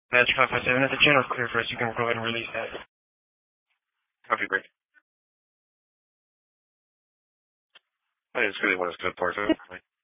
That's 557. That's the channel clear for us. You can go ahead and release that. Coffee break. I just really want to start part of it.